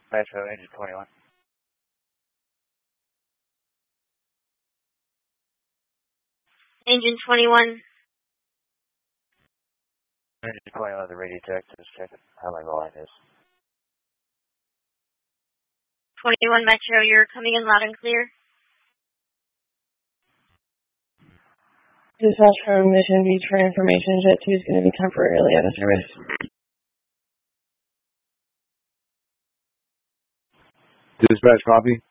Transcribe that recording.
Metro, Engine 21. Engine 21. Engine 21, the radio tech, just checking how my volume is. 21 Metro, you're coming in loud and clear. Dispatch from Mission Beach for information. Jet 2 is going to be temporarily out of service. Dispatch, copy.